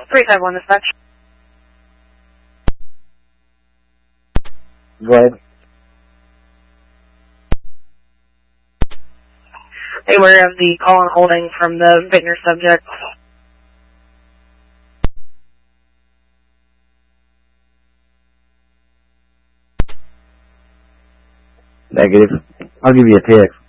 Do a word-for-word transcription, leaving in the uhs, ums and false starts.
three five one dispatch. Go ahead. Aware of the call and holding from the Vintner subject. Negative. I'll give you a text.